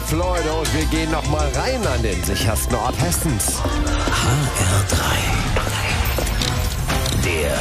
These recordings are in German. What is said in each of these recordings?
12, Leute, und wir gehen noch mal rein an den sichersten Ort Hessens. HR3. Der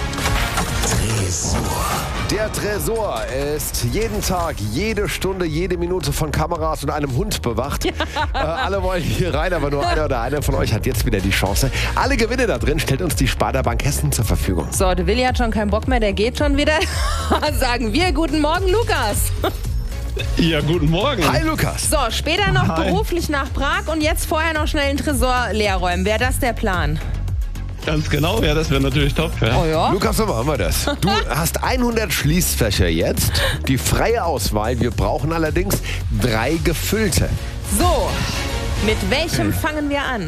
Tresor. Der Tresor ist jeden Tag, jede Stunde, jede Minute von Kameras und einem Hund bewacht. Alle wollen hier rein, aber nur einer oder eine von euch hat jetzt wieder die Chance. Alle Gewinne da drin stellt uns die Sparda Bank Hessen zur Verfügung. So, der Willi hat schon keinen Bock mehr, der geht schon wieder. Sagen wir guten Morgen, Lukas. Ja, guten Morgen. Hi, Lukas. So, später noch Hi. beruflich nach Prag und jetzt vorher noch schnell den Tresor leer räumen. Wäre das der Plan? Ganz genau, ja, das wäre natürlich top. Ja. Oh ja? Lukas, so machen wir das. Du hast 100 Schließfächer jetzt, die freie Auswahl. Wir brauchen allerdings 3 gefüllte. So, mit welchem fangen wir an?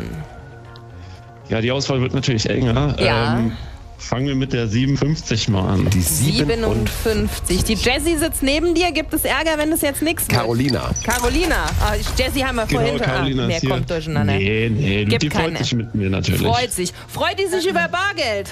Ja, die Auswahl wird natürlich enger. Ja. Fangen wir mit der 57 mal an. Die 57. Die Jessie sitzt neben dir. Gibt es Ärger, wenn das jetzt nichts wird? Carolina. Carolina. Ah, Jessie haben wir vorhin schon. Carolina Mehr ist hier. kommt durcheinander. Nee, Gibt die freut keine. sich mit mir natürlich. Freut sich. Freut die sich über Bargeld?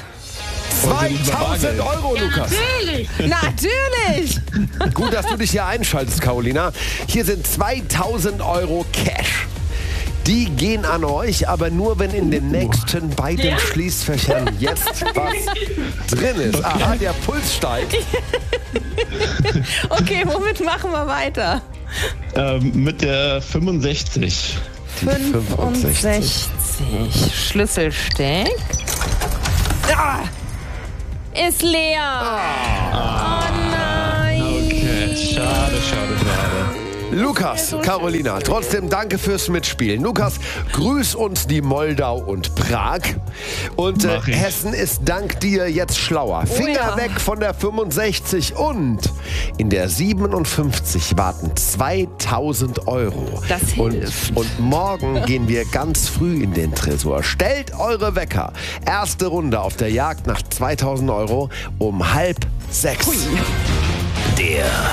2000 Euro, Lukas. Natürlich. Gut, dass du dich hier einschaltest, Carolina. Hier sind 2000 Euro Cash. Die gehen an euch, aber nur, wenn in den nächsten beiden Schließfächern jetzt was drin ist. Aha, der Puls steigt. Okay, womit machen wir weiter? Mit der 65. 65. Schlüsselsteck. Ah, ist leer. Oh nein. Okay, schade. Lukas, Carolina, trotzdem danke fürs Mitspielen. Lukas, grüß uns die Moldau und Prag. Und Mach ich. Hessen ist dank dir jetzt schlauer. Finger ja. weg von der 65 und in der 57 warten 2000 Euro. Das hilft. Und morgen gehen wir ganz früh in den Tresor. Stellt eure Wecker. Erste Runde auf der Jagd nach 2000 Euro um 5:30. Der